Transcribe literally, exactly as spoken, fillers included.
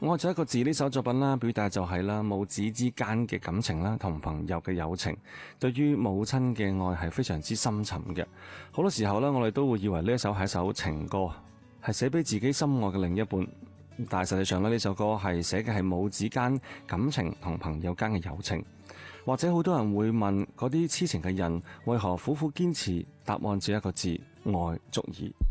愛就一個字呢首作品啦，表達就係啦母子之間嘅感情啦，同朋友嘅友情，對於母親嘅愛係非常之深沉嘅。好多時候呢，我哋都會以為呢一首係一首情歌，係寫俾自己心愛嘅另一半。但係實際上呢，呢首歌係寫嘅係母子間感情同朋友間嘅友情。或者好多人會問，嗰啲痴情嘅人為何苦苦堅持？答案只有一個字：愛足矣。